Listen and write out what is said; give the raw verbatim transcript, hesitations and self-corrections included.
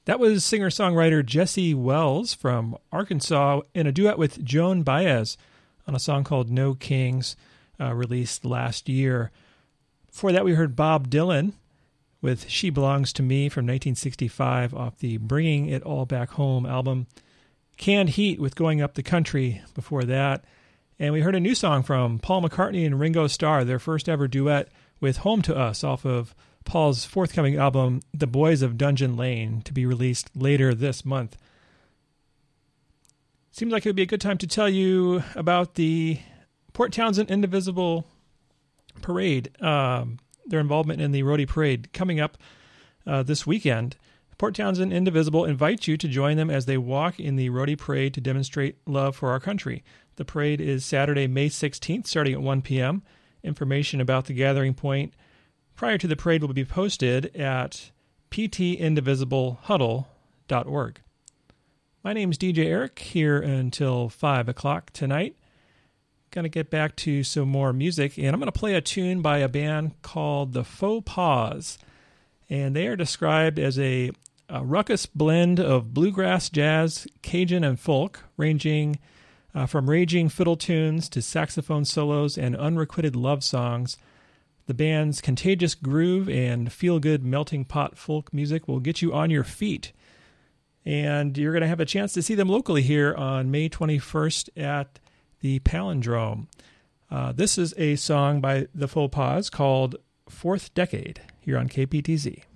That was singer-songwriter Jesse Wells from Arkansas in a duet with Joan Baez on a song called No Kings, uh, released last year. Before that, we heard Bob Dylan with She Belongs to Me from nineteen sixty-five off the Bringing It All Back Home album. Canned Heat with Going Up the Country before that. And we heard a new song from Paul McCartney and Ringo Starr, their first ever duet with Home to Us off of Paul's forthcoming album, The Boys of Dungeon Lane, to be released later this month. Seems like it would be a good time to tell you about the Port Townsend Indivisible Parade, um, their involvement in the Roadie Parade coming up uh, this weekend. Port Townsend Indivisible invites you to join them as they walk in the Roadie Parade to demonstrate love for our country. The parade is Saturday, May sixteenth, starting at one p.m. Information about the gathering point prior to the parade will be posted at p t indivisible huddle dot org. My name's D J Eric, here until five o'clock tonight. Going to get back to some more music, and I'm going to play a tune by a band called The Faux Pas. And they are described as a, a ruckus blend of bluegrass, jazz, Cajun, and folk, ranging uh, from raging fiddle tunes to saxophone solos and unrequited love songs. The band's contagious groove and feel-good melting pot folk music will get you on your feet. And you're going to have a chance to see them locally here on May twenty-first at the Palindrome. Uh, this is a song by the Faux Pas called Fourth Decade here on K P T Z.